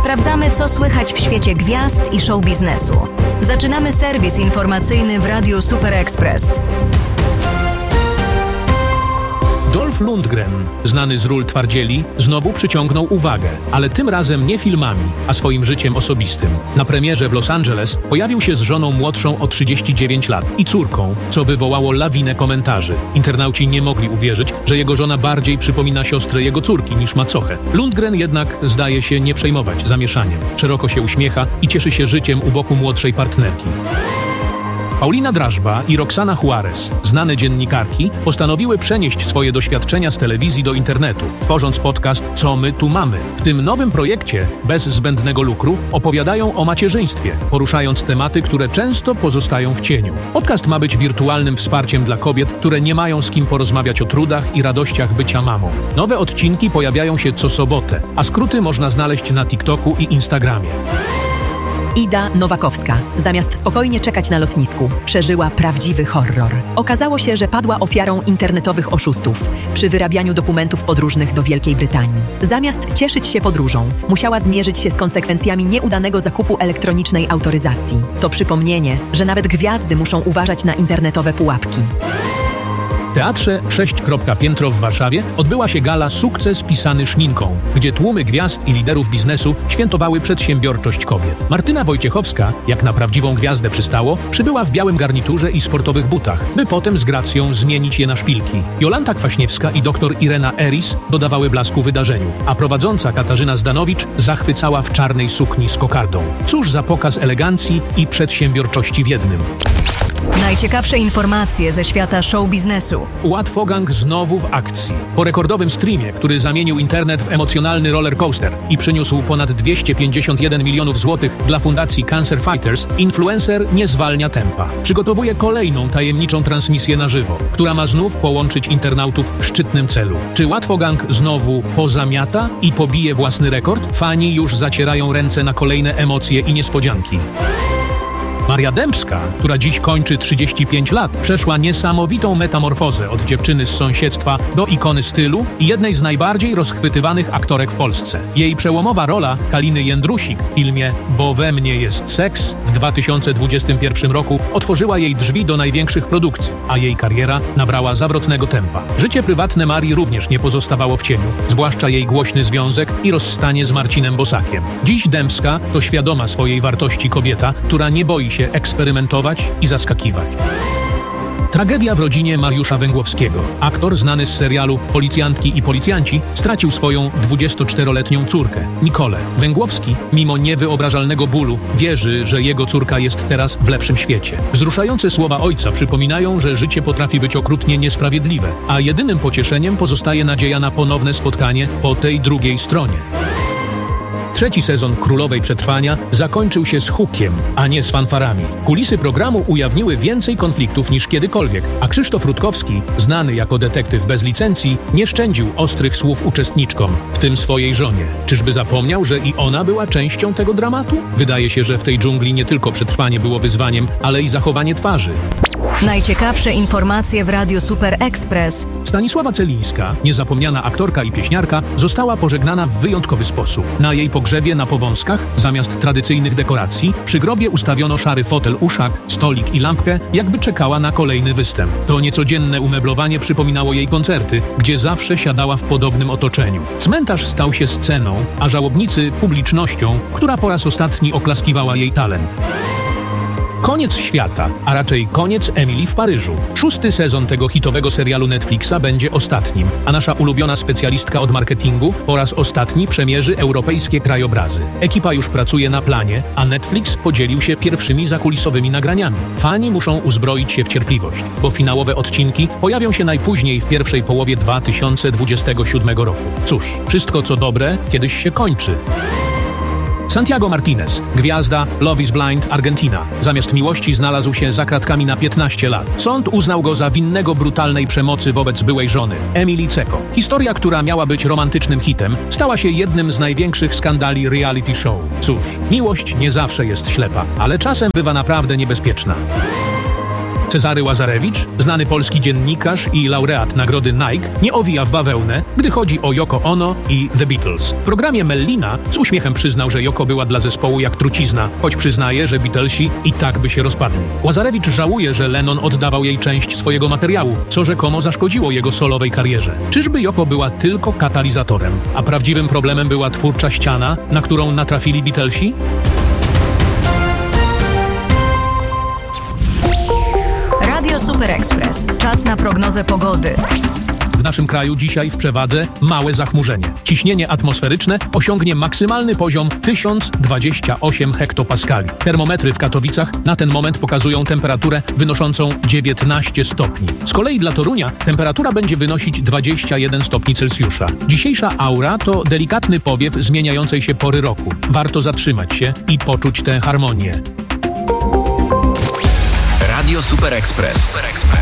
Sprawdzamy, co słychać w świecie gwiazd i show biznesu. Zaczynamy serwis informacyjny w Radiu Super Express. Dolph Lundgren, znany z ról twardzieli, znowu przyciągnął uwagę, ale tym razem nie filmami, a swoim życiem osobistym. Na premierze w Los Angeles pojawił się z żoną młodszą o 39 lat i córką, co wywołało lawinę komentarzy. Internauci nie mogli uwierzyć, że jego żona bardziej przypomina siostrę jego córki niż macochę. Lundgren jednak zdaje się nie przejmować zamieszaniem. Szeroko się uśmiecha i cieszy się życiem u boku młodszej partnerki. Paulina Drażba i Roxana Juarez, znane dziennikarki, postanowiły przenieść swoje doświadczenia z telewizji do internetu, tworząc podcast Co my tu mamy. W tym nowym projekcie, bez zbędnego lukru, opowiadają o macierzyństwie, poruszając tematy, które często pozostają w cieniu. Podcast ma być wirtualnym wsparciem dla kobiet, które nie mają z kim porozmawiać o trudach i radościach bycia mamą. Nowe odcinki pojawiają się co sobotę, a skróty można znaleźć na TikToku i Instagramie. Ida Nowakowska, zamiast spokojnie czekać na lotnisku, przeżyła prawdziwy horror. Okazało się, że padła ofiarą internetowych oszustów przy wyrabianiu dokumentów podróżnych do Wielkiej Brytanii. Zamiast cieszyć się podróżą, musiała zmierzyć się z konsekwencjami nieudanego zakupu elektronicznej autoryzacji. To przypomnienie, że nawet gwiazdy muszą uważać na internetowe pułapki. W Teatrze 6. Piętro w Warszawie odbyła się gala Sukces pisany szminką, gdzie tłumy gwiazd i liderów biznesu świętowały przedsiębiorczość kobiet. Martyna Wojciechowska, jak na prawdziwą gwiazdę przystało, przybyła w białym garniturze i sportowych butach, by potem z gracją zmienić je na szpilki. Jolanta Kwaśniewska i dr Irena Eris dodawały blasku wydarzeniu, a prowadząca Katarzyna Zdanowicz zachwycała w czarnej sukni z kokardą. Cóż za pokaz elegancji i przedsiębiorczości w jednym. Najciekawsze informacje ze świata show biznesu. Łatwogang znowu w akcji. Po rekordowym streamie, który zamienił internet w emocjonalny rollercoaster i przyniósł ponad 251 milionów złotych dla fundacji Cancer Fighters, influencer nie zwalnia tempa. Przygotowuje kolejną tajemniczą transmisję na żywo, która ma znów połączyć internautów w szczytnym celu. Czy Łatwogang znowu pozamiata i pobije własny rekord? Fani już zacierają ręce na kolejne emocje i niespodzianki. Maria Dębska, która dziś kończy 35 lat, przeszła niesamowitą metamorfozę od dziewczyny z sąsiedztwa do ikony stylu i jednej z najbardziej rozchwytywanych aktorek w Polsce. Jej przełomowa rola Kaliny Jędrusik w filmie Bo we mnie jest seks w 2021 roku otworzyła jej drzwi do największych produkcji, a jej kariera nabrała zawrotnego tempa. Życie prywatne Marii również nie pozostawało w cieniu, zwłaszcza jej głośny związek i rozstanie z Marcinem Bosakiem. Dziś Dębska to świadoma swojej wartości kobieta, która nie boi się eksperymentować i zaskakiwać. Tragedia w rodzinie Mariusza Węgłowskiego. Aktor znany z serialu Policjantki i policjanci stracił swoją 24-letnią córkę, Nikolę. Węgłowski, mimo niewyobrażalnego bólu, wierzy, że jego córka jest teraz w lepszym świecie. Wzruszające słowa ojca przypominają, że życie potrafi być okrutnie niesprawiedliwe, a jedynym pocieszeniem pozostaje nadzieja na ponowne spotkanie po tej drugiej stronie. Trzeci sezon Królowej Przetrwania zakończył się z hukiem, a nie z fanfarami. Kulisy programu ujawniły więcej konfliktów niż kiedykolwiek, a Krzysztof Rutkowski, znany jako detektyw bez licencji, nie szczędził ostrych słów uczestniczkom, w tym swojej żonie. Czyżby zapomniał, że i ona była częścią tego dramatu? Wydaje się, że w tej dżungli nie tylko przetrwanie było wyzwaniem, ale i zachowanie twarzy. Najciekawsze informacje w Radiu Super Express. Stanisława Celińska, niezapomniana aktorka i pieśniarka, została pożegnana w wyjątkowy sposób. Na jej pogrzebie na Powązkach, zamiast tradycyjnych dekoracji, przy grobie ustawiono szary fotel uszak, stolik i lampkę, jakby czekała na kolejny występ. To niecodzienne umeblowanie przypominało jej koncerty, gdzie zawsze siadała w podobnym otoczeniu. Cmentarz stał się sceną, a żałobnicy publicznością, która po raz ostatni oklaskiwała jej talent. Koniec świata, a raczej koniec Emily w Paryżu. 6. sezon tego hitowego serialu Netflixa będzie ostatnim, a nasza ulubiona specjalistka od marketingu po raz ostatni przemierzy europejskie krajobrazy. Ekipa już pracuje na planie, a Netflix podzielił się pierwszymi zakulisowymi nagraniami. Fani muszą uzbroić się w cierpliwość, bo finałowe odcinki pojawią się najpóźniej w pierwszej połowie 2027 roku. Cóż, wszystko co dobre kiedyś się kończy. Santiago Martinez, gwiazda Love is Blind Argentina. Zamiast miłości znalazł się za kratkami na 15 lat. Sąd uznał go za winnego brutalnej przemocy wobec byłej żony, Emily Cecco. Historia, która miała być romantycznym hitem, stała się jednym z największych skandali reality show. Cóż, miłość nie zawsze jest ślepa, ale czasem bywa naprawdę niebezpieczna. Cezary Łazarewicz, znany polski dziennikarz i laureat nagrody Nike, nie owija w bawełnę, gdy chodzi o Yoko Ono i The Beatles. W programie Mellina z uśmiechem przyznał, że Yoko była dla zespołu jak trucizna, choć przyznaje, że Beatlesi i tak by się rozpadli. Łazarewicz żałuje, że Lennon oddawał jej część swojego materiału, co rzekomo zaszkodziło jego solowej karierze. Czyżby Yoko była tylko katalizatorem, a prawdziwym problemem była twórcza ściana, na którą natrafili Beatlesi? Radio Super Express. Czas na prognozę pogody. W naszym kraju dzisiaj w przewadze małe zachmurzenie. Ciśnienie atmosferyczne osiągnie maksymalny poziom 1028 hektopaskali. Termometry w Katowicach na ten moment pokazują temperaturę wynoszącą 19 stopni. Z kolei dla Torunia temperatura będzie wynosić 21 stopni Celsjusza. Dzisiejsza aura to delikatny powiew zmieniającej się pory roku. Warto zatrzymać się i poczuć tę harmonię. Radio Super Express.